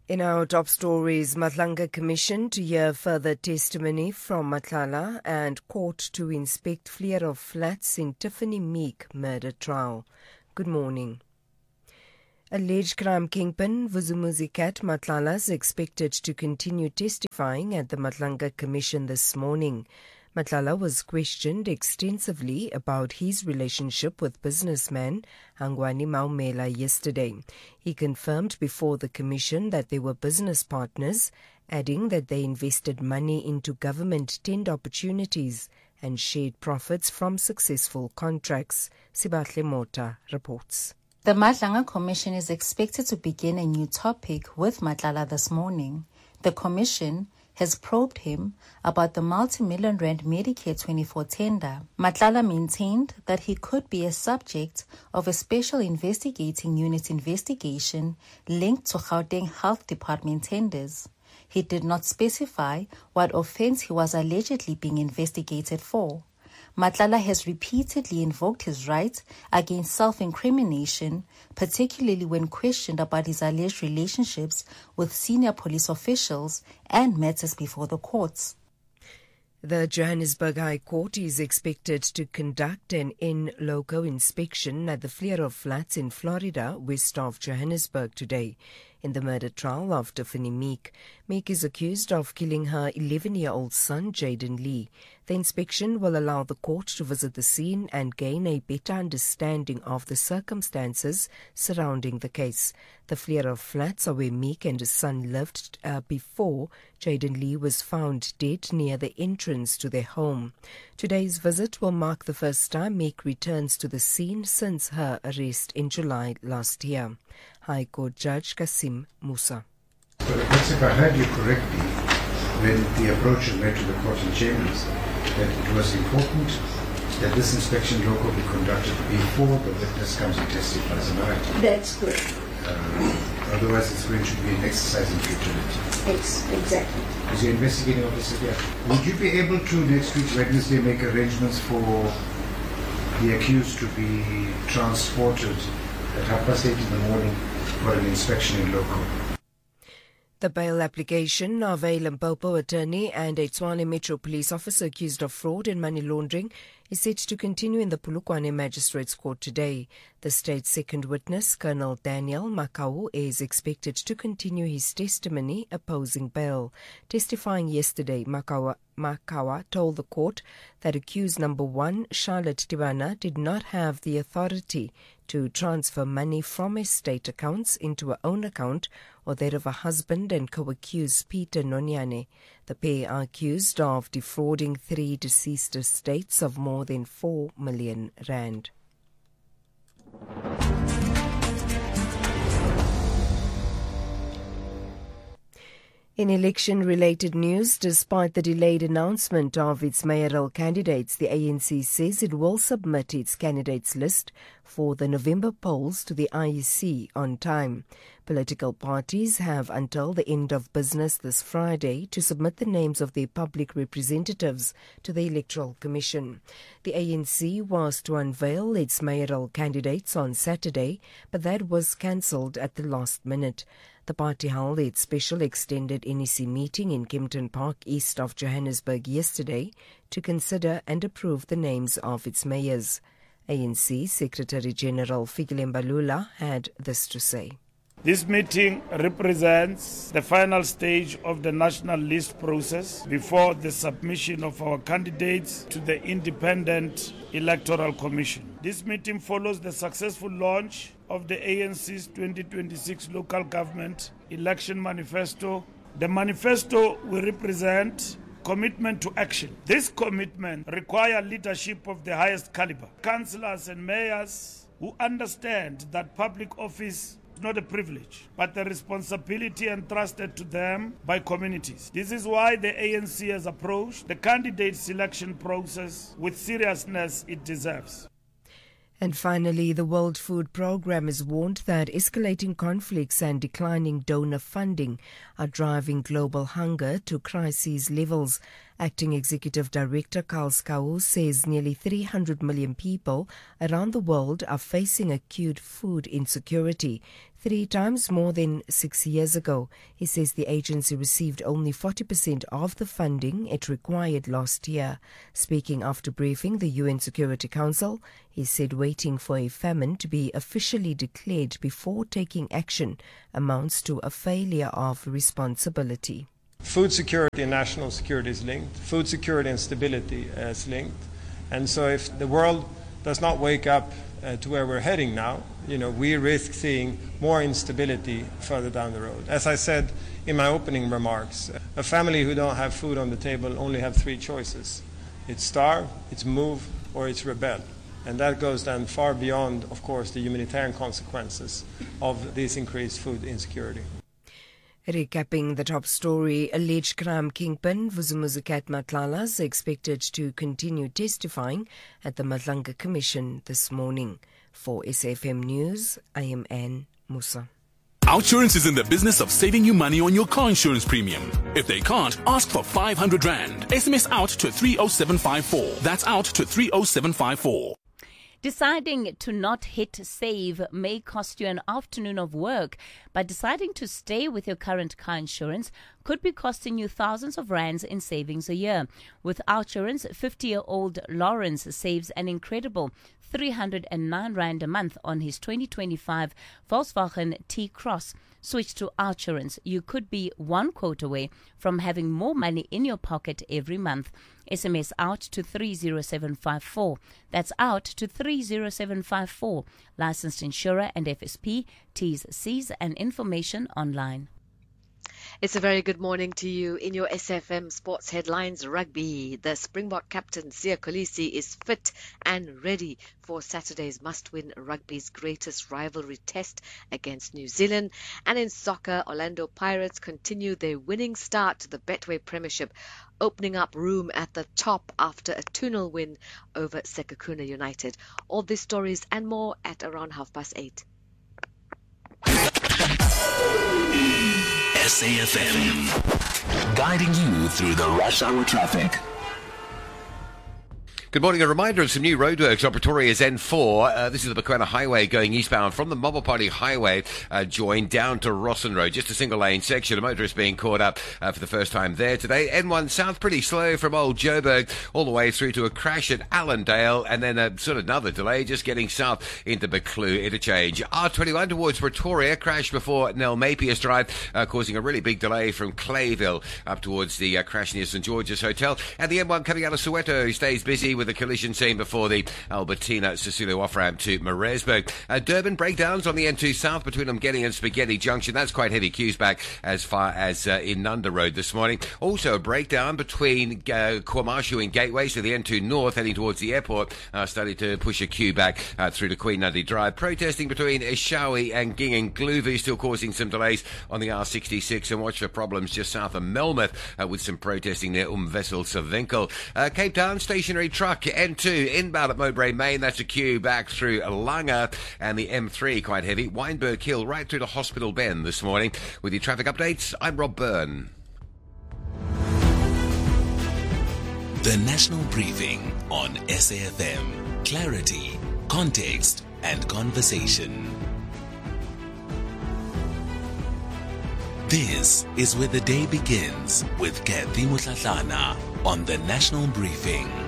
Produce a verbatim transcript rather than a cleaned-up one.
In our top stories, Matlanga Commission to hear further testimony from Matlala and court to inspect flare of flats in Tiffany Meek murder trial. Good morning. Alleged crime kingpin Vuzumuzi Cat Matlala is expected to continue testifying at the Matlanga Commission this morning. Matlala was questioned extensively about his relationship with businessman Hangwani Maumela yesterday. He confirmed before the commission that they were business partners, adding that they invested money into government tender opportunities and shared profits from successful contracts. Sibatle Mota reports. The Matlanga Commission is expected to begin a new topic with Matlala this morning. The commission has probed him about the multi-million rand Medicare twenty-four tender. Matlala maintained that he could be a subject of a special investigating unit investigation linked to Gauteng Health Department tenders. He did not specify what offence he was allegedly being investigated for. Matlala has repeatedly invoked his right against self-incrimination, particularly when questioned about his alleged relationships with senior police officials and matters before the courts. The Johannesburg High Court is expected to conduct an in loco inspection at the flare of flats in Florida, west of Johannesburg today. In the murder trial of Tiffany Meek, Meek is accused of killing her eleven-year-old son, Jaden Lee. The inspection will allow the court to visit the scene and gain a better understanding of the circumstances surrounding the case. The flare of flats are where Meek and his son lived uh, before Jaden Lee was found dead near the entrance to their home. Today's visit will mark the first time Meek returns to the scene since her arrest in July last year. High Court Judge Kasim Musa. So if I heard you correctly, when the approach was made to the court in chambers, that it was important that this inspection local be conducted before the witness comes and testifies. Am I right? That's correct. Uh, otherwise it's going to be an exercise in futility. Ex- exactly. Because you're investigating officer there. Would you be able to next week, Wednesday, make arrangements for the accused to be transported at half past eight in the morning for an inspection in local? The bail application of a Limpopo attorney and a Tshwane Metro police officer accused of fraud and money laundering is set to continue in the Polokwane Magistrates Court today. The state's second witness, Colonel Daniel Makau, is expected to continue his testimony opposing bail. Testifying yesterday, Makawa, Makawa told the court that accused number one, Charlotte Tibana, did not have the authority to transfer money from his state accounts into her own account or that of her husband and co-accused Peter Nonyane. The pair are accused of defrauding three deceased estates of more than four million rand. In election-related news, despite the delayed announcement of its mayoral candidates, the A N C says it will submit its candidates list for the November polls to the I E C on time. Political parties have until the end of business this Friday to submit the names of their public representatives to the Electoral Commission. The A N C was to unveil its mayoral candidates on Saturday, but that was cancelled at the last minute. The party held its special extended N E C meeting in Kempton Park, east of Johannesburg, yesterday to consider and approve the names of its mayors. A N C Secretary-General Fikile Mbalula had this to say. This meeting represents the final stage of the national list process before the submission of our candidates to the Independent Electoral Commission. This meeting follows the successful launch of the A N C's twenty twenty-six Local Government Election Manifesto. The manifesto will represent commitment to action. This commitment requires leadership of the highest caliber, councillors and mayors who understand that public office is not a privilege, but a responsibility entrusted to them by communities. This is why the A N C has approached the candidate selection process with seriousness it deserves. And finally, the World Food Programme has warned that escalating conflicts and declining donor funding are driving global hunger to crisis levels. Acting Executive Director Carl Skau says nearly three hundred million people around the world are facing acute food insecurity, three times more than six years ago. He says the agency received only forty percent of the funding it required last year. Speaking after briefing the U N Security Council, he said waiting for a famine to be officially declared before taking action amounts to a failure of responsibility. Food security and national security is linked. Food security and stability is linked. And so if the world does not wake up uh, to where we're heading now, you know, we risk seeing more instability further down the road. As I said in my opening remarks, a family who don't have food on the table only have three choices. It's starve, it's move, or it's rebel. And that goes then far beyond, of course, the humanitarian consequences of this increased food insecurity. Recapping the top story, alleged crime kingpin Vusumuzucat Matlala is expected to continue testifying at the Madlanga Commission this morning. For S A F M News, I am Anne Musa. OUTsurance is in the business of saving you money on your car insurance premium. If they can't, ask for five hundred rand. S M S out to three oh seven five four. That's out to three oh seven five four. Deciding to not hit save may cost you an afternoon of work, but deciding to stay with your current car insurance could be costing you thousands of rands in savings a year. With OUTsurance, fifty-year-old Lawrence saves an incredible three hundred nine rand a month on his twenty twenty-five Volkswagen T-Cross. Switch to OUTsurance. You could be one quote away from having more money in your pocket every month. S M S out to three oh seven five four. That's out to three oh seven five four. Licensed insurer and F S P. T's, C's and information online. It's a very good morning to you. In your S F M Sports Headlines, rugby. The Springbok captain, Siya Kolisi, is fit and ready for Saturday's must-win rugby's greatest rivalry test against New Zealand. And in soccer, Orlando Pirates continue their winning start to the Betway Premiership, opening up room at the top after a two nil win over Sekhukhune United. All these stories and more at around half past eight. S A F M, guiding you through the rush hour traffic. Good morning. A reminder of some new roadworks on Pretoria's N four. Uh, this is the Bekwena Highway going eastbound from the Mobopati Highway, uh, joined down to Rossen Road. Just a single lane section. A motorist being caught up uh, for the first time there today. N one south pretty slow from Old Joburg all the way through to a crash at Allendale, and then a sort of another delay just getting south into Beclue interchange. R twenty-one towards Pretoria, crash before Nell Mapius Drive, uh, causing a really big delay from Clayville up towards the uh, crash near St George's Hotel. And the N one coming out of Soweto stays busy with the collision scene before the Albertina Cecilio off-ramp to Maresburg. Uh, Durban breakdowns on the N two south between Umgeni and Spaghetti Junction. That's quite heavy queues back as far as uh, in Nunda Road this morning. Also a breakdown between uh, Kwamashu and Gateway, so the N two north heading towards the airport, uh, starting to push a queue back uh, through to Queen Nandi Drive. Protesting between Eshawi and Gingingluvu still causing some delays on the R sixty-six, and watch for problems just south of Melmoth uh, with some protesting near Umvessel Savinkel. Uh, Cape Town stationary truck N two inbound at Mowbray Main. That's a queue back through Langa, and the M three quite heavy. Weinberg Hill right through to Hospital Bend this morning. With your traffic updates, I'm Rob Byrne. The National Briefing on S A F M. Clarity, context, and conversation. This is where the day begins with Kathy Mutlatlana on the National Briefing.